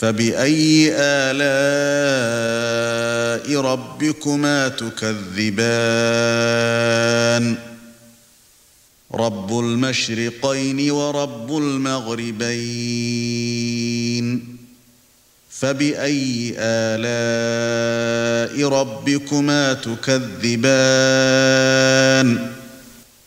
فَبِأَيِّ آلَاءِ رَبِّكُمَا تُكَذِّبَانِ رَبُّ الْمَشْرِقَيْنِ وَرَبُّ الْمَغْرِبَيْنِ فَبِأَيِّ آلَاءِ رَبِّكُمَا تُكَذِّبَانِ